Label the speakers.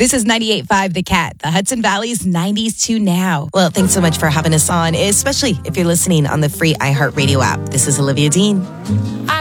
Speaker 1: This is 98.5 The Cat, the Hudson Valley's 90s to now.
Speaker 2: Well, thanks so much for having us on, especially if you're listening on the free iHeartRadio app. This is Olivia Dean.